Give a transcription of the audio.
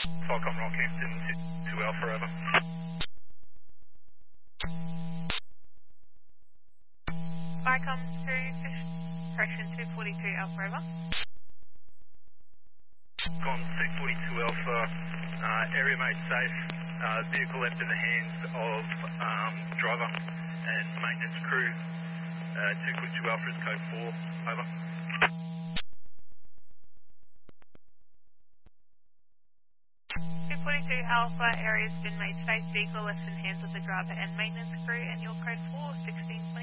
Falcon Rockhampton to Alpha, over. Vicom to Fish, correction 242 Alpha over. Con 242 Alpha, area made safe, vehicle left in the hands of driver and maintenance crew. 242 Alpha is code 4, over. 242 Alpha, area's been made safe, vehicle left in hands of the driver and maintenance crew, and your code 4, 16